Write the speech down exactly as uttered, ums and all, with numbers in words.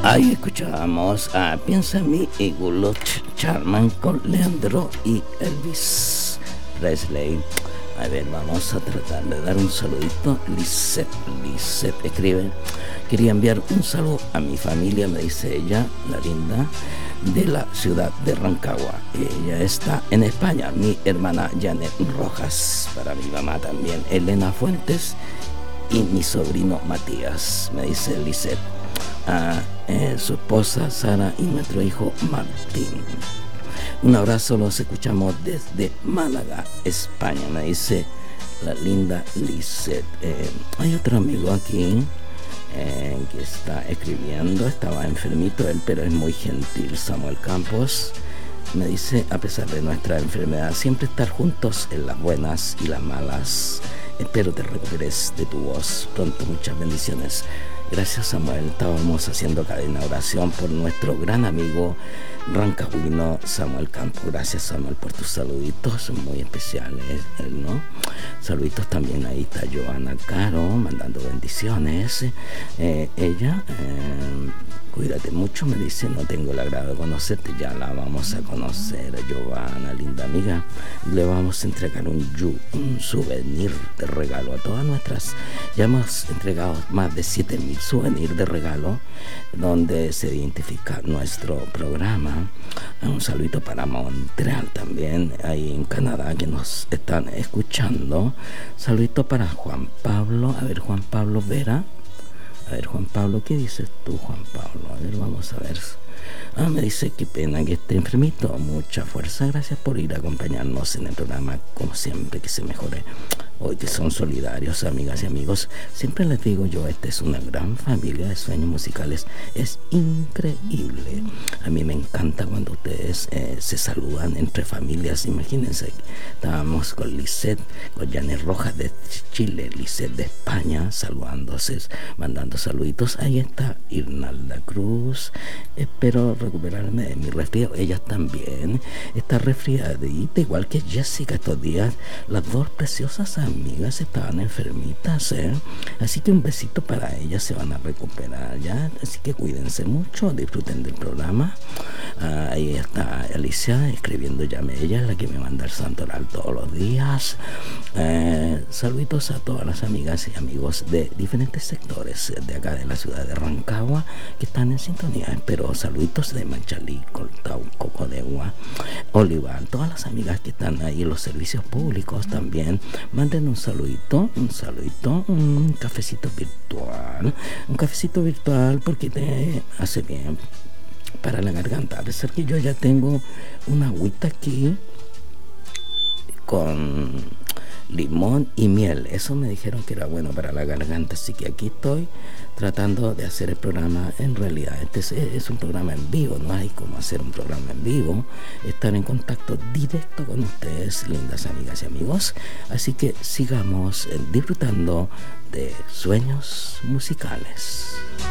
Ahí escuchábamos a Piensa en mí y Good Luck Charman con Leandro y Elvis Presley. A ver, vamos a tratar de dar un saludito. Lisette, Lisette escribe: quería enviar un saludo a mi familia, me dice ella, la linda, de la ciudad de Rancagua. Ella está en España. Mi hermana Janet Rojas, para mi mamá también, Elena Fuentes, y mi sobrino Matías, me dice Lisette. A eh, su esposa Sara y nuestro hijo Martín. Un abrazo, los escuchamos desde Málaga, España, me dice la linda Lisette. Eh, hay otro amigo aquí eh, que está escribiendo, estaba enfermito él, pero es muy gentil, Samuel Campos. Me dice, a pesar de nuestra enfermedad, siempre estar juntos en las buenas y las malas. Espero te recuperes de tu voz pronto, muchas bendiciones. Gracias, Samuel. Estábamos haciendo cadena oración por nuestro gran amigo rancagüino Samuel Campos. Gracias, Samuel, por tus saluditos muy especiales, ¿no? Saluditos también, ahí está Joana Caro mandando bendiciones. Eh, ella, eh, cuídate mucho, me dice, no tengo el agrado de conocerte, ya la vamos a conocer, Joana, linda amiga. Le vamos a entregar un, un souvenir de regalo a todas nuestras. Ya hemos entregado más de siete mil souvenirs de regalo donde se identifica nuestro programa. Un saludito para Montreal también, ahí en Canadá, que nos están escuchando. Saludito para Juan Pablo. A ver, Juan Pablo Vera. A ver, Juan Pablo, ¿qué dices tú, Juan Pablo? A ver, vamos a ver. Ah, me dice, qué pena que esté enfermito. Mucha fuerza, gracias por ir a acompañarnos en el programa, como siempre, que se mejore. Hoy que son solidarios, amigas y amigos. Siempre les digo yo, esta es una gran familia de sueños musicales. Es increíble. A mí me encanta cuando ustedes eh, se saludan entre familias. Imagínense, estábamos con Lisette, con Janet Rojas de Chile, Lisette de España, saludándose, mandando saluditos. Ahí está Irnalda Cruz. Espero recuperarme de mi resfriado. Ella también está resfriadita, igual que Jessica estos días. Las dos preciosas amigas estaban enfermitas, ¿eh? Así que un besito para ellas, se van a recuperar ya, así que cuídense mucho, disfruten del programa. Ah, ahí está Alicia escribiendo, llame, ella es la que me manda el santoral todos los días. Eh, saluditos a todas las amigas y amigos de diferentes sectores de acá de la ciudad de Rancagua que están en sintonía. Espero saluditos de Manchalí, Coltau, Cocodegua, Olivar, todas las amigas que están ahí en los servicios públicos también. Manden un saludito, un saludito, un cafecito virtual, un cafecito virtual porque te hace bien para la garganta. A pesar que yo ya tengo una agüita aquí con limón y miel, eso me dijeron que era bueno para la garganta, así que aquí estoy tratando de hacer el programa. En realidad este es, es un programa en vivo, no hay como hacer un programa en vivo, estar en contacto directo con ustedes, lindas amigas y amigos, así que sigamos disfrutando de sueños musicales.